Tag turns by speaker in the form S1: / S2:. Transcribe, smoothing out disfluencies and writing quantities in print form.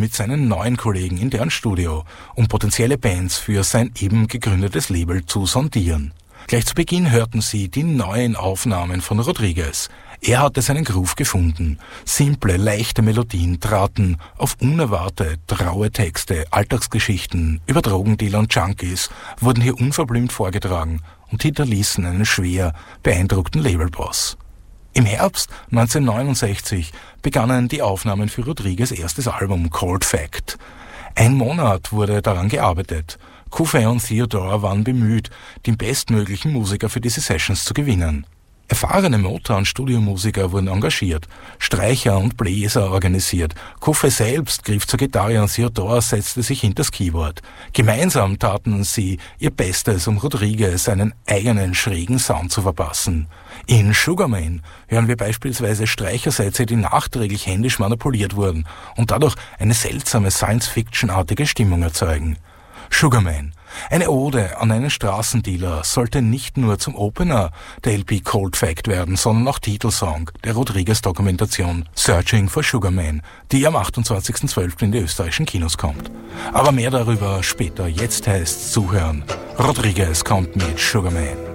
S1: mit seinen neuen Kollegen in deren Studio, um potenzielle Bands für sein eben gegründetes Label zu sondieren. Gleich zu Beginn hörten sie die neuen Aufnahmen von Rodriguez. Er hatte seinen Groove gefunden. Simple, leichte Melodien traten auf unerwartet raue Texte, Alltagsgeschichten über Drogendealer und Junkies wurden hier unverblümt vorgetragen und hinterließen einen schwer beeindruckten Labelboss. Im Herbst 1969 begannen die Aufnahmen für Rodriguez' erstes Album Cold Fact. 1 Monat wurde daran gearbeitet. Coffey und Theodore waren bemüht, den bestmöglichen Musiker für diese Sessions zu gewinnen. Erfahrene Motor- und Studiomusiker wurden engagiert, Streicher und Bläser organisiert. Coffey selbst griff zur Gitarre und Theodore setzte sich hinters Keyboard. Gemeinsam taten sie ihr Bestes, um Rodriguez einen eigenen schrägen Sound zu verpassen. In Sugarman hören wir beispielsweise Streichersätze, die nachträglich händisch manipuliert wurden und dadurch eine seltsame Science-Fiction-artige Stimmung erzeugen. Sugarman, eine Ode an einen Straßendealer, sollte nicht nur zum Opener der LP Cold Fact werden, sondern auch Titelsong der Rodriguez-Dokumentation Searching for Sugarman, die am 28.12. in die österreichischen Kinos kommt. Aber mehr darüber später. Jetzt heißt's zuhören. Rodriguez kommt mit Sugarman.